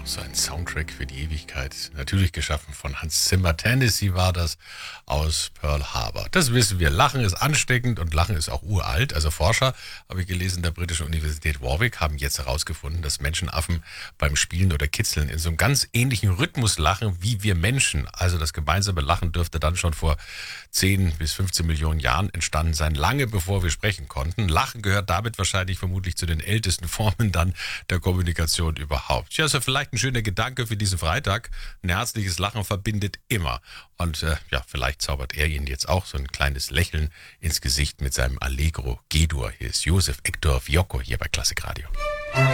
so ein Soundtrack für die Ewigkeit. Natürlich geschaffen von Hans Zimmer. Tennessee war das aus Pearl Harbor. Das wissen wir. Lachen ist ansteckend und Lachen ist auch uralt. Also Forscher, habe ich gelesen, der britischen Universität Warwick haben jetzt herausgefunden, dass Menschenaffen beim Spielen oder Kitzeln in so einem ganz ähnlichen Rhythmus lachen wie wir Menschen. Also das gemeinsame Lachen dürfte dann schon vor 10 bis 15 Millionen Jahren entstanden sein, lange bevor wir sprechen konnten. Lachen gehört damit wahrscheinlich vermutlich zu den ältesten Formen dann der Kommunikation überhaupt. Ja, ist ja vielleicht ein schöner Gedanke für diesen Freitag. Ein herzliches Lachen verbindet immer. Und ja, vielleicht zaubert er Ihnen jetzt auch so ein kleines Lächeln ins Gesicht mit seinem Allegro G-Dur. Hier ist Josef Hector Fiocco hier bei Klassik Radio.